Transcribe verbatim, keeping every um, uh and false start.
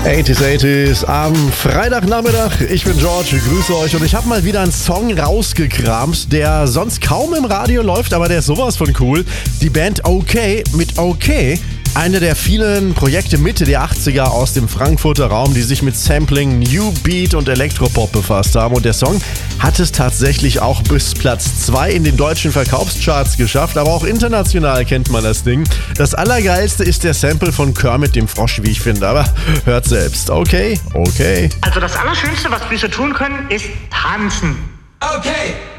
achtziger, achtziger am Freitagnachmittag. Ich bin George, grüße euch und ich habe mal wieder einen Song rausgekramt, der sonst kaum im Radio läuft, aber der ist sowas von cool. Die Band OK mit OK. Eine der vielen Projekte Mitte der achtziger aus dem Frankfurter Raum, die sich mit Sampling, New Beat und Elektropop befasst haben. Und der Song hat es tatsächlich auch bis Platz zwei in den deutschen Verkaufscharts geschafft, aber auch international kennt man das Ding. Das Allergeilste ist der Sample von Kermit dem Frosch, wie ich finde, aber hört selbst. Okay, okay. Also das Allerschönste, was Füße tun können, ist tanzen. Okay.